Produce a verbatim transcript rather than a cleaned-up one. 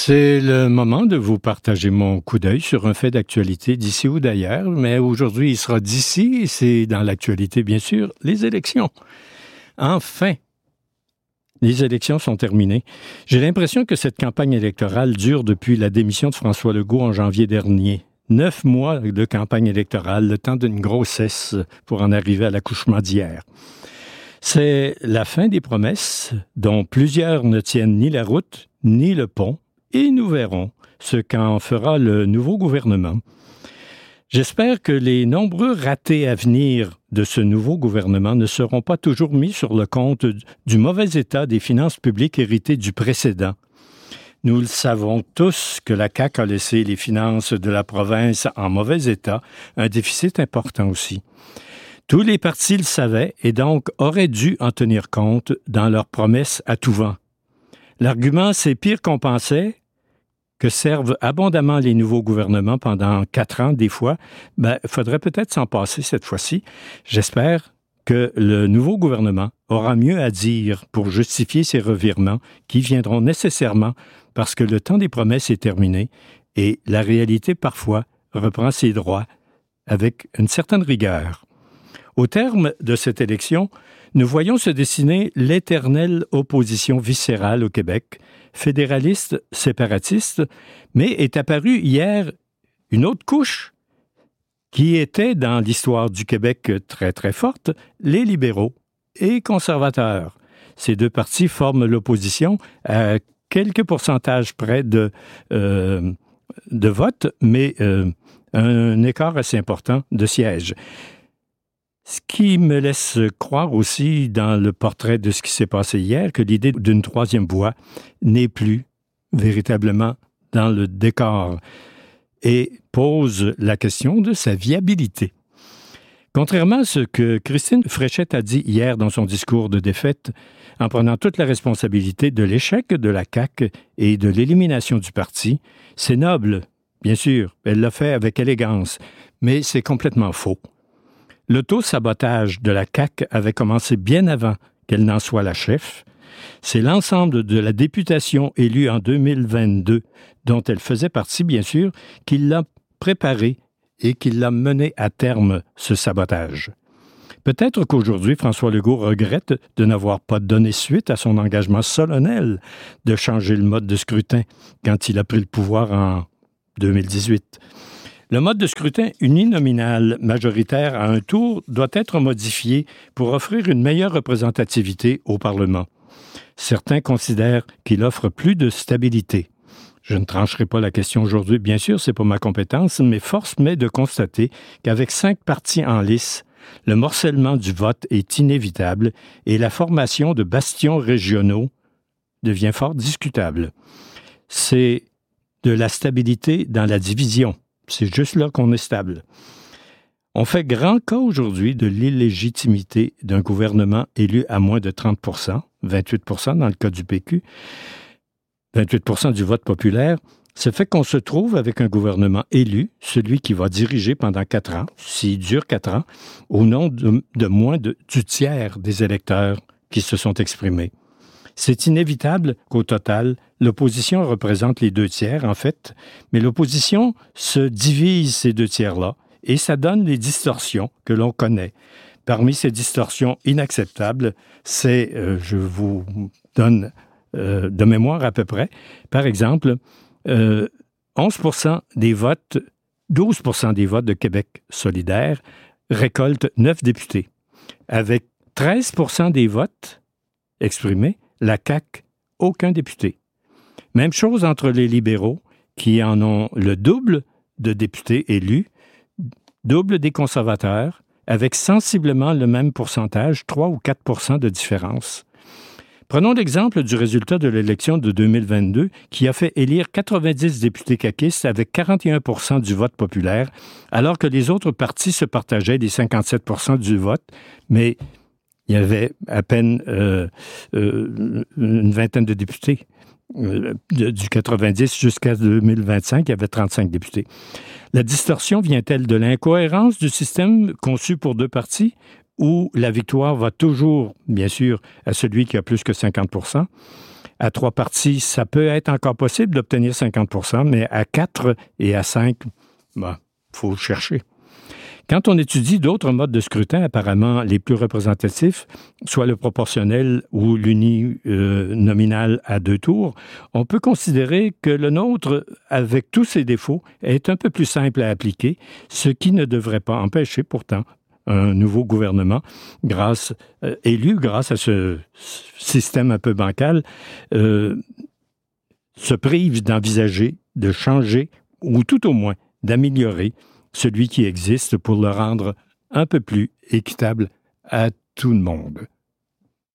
C'est le moment de vous partager mon coup d'œil sur un fait d'actualité d'ici ou d'ailleurs, mais aujourd'hui il sera d'ici, c'est dans l'actualité bien sûr, les élections. Enfin, les élections sont terminées. J'ai l'impression que cette campagne électorale dure depuis la démission de François Legault en janvier dernier. Neuf mois de campagne électorale, le temps d'une grossesse pour en arriver à l'accouchement d'hier. C'est la fin des promesses dont plusieurs ne tiennent ni la route ni le pont. Et nous verrons ce qu'en fera le nouveau gouvernement. J'espère que les nombreux ratés à venir de ce nouveau gouvernement ne seront pas toujours mis sur le compte du mauvais état des finances publiques héritées du précédent. Nous le savons tous que la C A Q a laissé les finances de la province en mauvais état, un déficit important aussi. Tous les partis le savaient et donc auraient dû en tenir compte dans leurs promesses à tout vent. L'argument, c'est pire qu'on pensait, que servent abondamment les nouveaux gouvernements pendant quatre ans, des fois, ben, il faudrait peut-être s'en passer cette fois-ci. J'espère que le nouveau gouvernement aura mieux à dire pour justifier ces revirements qui viendront nécessairement parce que le temps des promesses est terminé et la réalité, parfois, reprend ses droits avec une certaine rigueur. Au terme de cette élection, nous voyons se dessiner l'éternelle opposition viscérale au Québec, fédéraliste, séparatiste, mais est apparue hier une autre couche qui était dans l'histoire du Québec très très forte, les libéraux et conservateurs. Ces deux partis forment l'opposition à quelques pourcentages près de, euh, de vote, mais euh, un écart assez important de sièges. Ce qui me laisse croire aussi dans le portrait de ce qui s'est passé hier que l'idée d'une troisième voie n'est plus véritablement dans le décor et pose la question de sa viabilité. Contrairement à ce que Christine Fréchette a dit hier dans son discours de défaite, en prenant toute la responsabilité de l'échec de la C A Q et de l'élimination du parti, c'est noble, bien sûr, elle l'a fait avec élégance, mais c'est complètement faux. L'auto-sabotage de la C A Q avait commencé bien avant qu'elle n'en soit la chef. C'est l'ensemble de la députation élue en deux mille vingt-deux, dont elle faisait partie, bien sûr, qui l'a préparé et qui l'a mené à terme, ce sabotage. Peut-être qu'aujourd'hui, François Legault regrette de n'avoir pas donné suite à son engagement solennel de changer le mode de scrutin quand il a pris le pouvoir en deux mille dix-huit. Le mode de scrutin uninominal majoritaire à un tour doit être modifié pour offrir une meilleure représentativité au Parlement. Certains considèrent qu'il offre plus de stabilité. Je ne trancherai pas la question aujourd'hui, bien sûr, c'est pas ma compétence, mais force m'est de constater qu'avec cinq partis en lice, le morcellement du vote est inévitable et la formation de bastions régionaux devient fort discutable. C'est de la stabilité dans la division. C'est juste là qu'on est stable. On fait grand cas aujourd'hui de l'illégitimité d'un gouvernement élu à moins de trente pour cent, vingt-huit pour cent dans le cas du P Q, vingt-huit pour cent du vote populaire. Ça fait qu'on se trouve avec un gouvernement élu, celui qui va diriger pendant quatre ans, s'il dure quatre ans, au nom de, de moins de, du tiers des électeurs qui se sont exprimés. C'est inévitable qu'au total, l'opposition représente les deux tiers, en fait, mais l'opposition se divise ces deux tiers-là et ça donne les distorsions que l'on connaît. Parmi ces distorsions inacceptables, c'est, euh, je vous donne euh, de mémoire à peu près, par exemple, euh, onze pour cent des votes, douze pour cent des votes de Québec solidaire récoltent neuf députés. Avec treize pour cent des votes exprimés, la C A Q, aucun député. Même chose entre les libéraux, qui en ont le double de députés élus, double des conservateurs, avec sensiblement le même pourcentage, trois ou quatre pour cent de différence. Prenons l'exemple du résultat de l'élection de deux mille vingt-deux, qui a fait élire quatre-vingt-dix députés caquistes avec quarante et un pour cent du vote populaire, alors que les autres partis se partageaient les cinquante-sept pour cent du vote, mais il y avait à peine euh, euh, une vingtaine de députés. Euh, de, du quatre-vingt-dix jusqu'à deux mille vingt-cinq, il y avait trente-cinq députés. La distorsion vient-elle de l'incohérence du système conçu pour deux partis où la victoire va toujours, bien sûr, à celui qui a plus que cinquante pour cent? À trois partis, ça peut être encore possible d'obtenir cinquante pour cent, mais à quatre et à cinq, ben, faut chercher. Quand on étudie d'autres modes de scrutin apparemment les plus représentatifs, soit le proportionnel ou l'uninominal euh, à deux tours, on peut considérer que le nôtre, avec tous ses défauts, est un peu plus simple à appliquer, ce qui ne devrait pas empêcher pourtant un nouveau gouvernement, grâce, euh, élu grâce à ce système un peu bancal, euh, se prive d'envisager, de changer, ou tout au moins d'améliorer celui qui existe pour le rendre un peu plus équitable à tout le monde.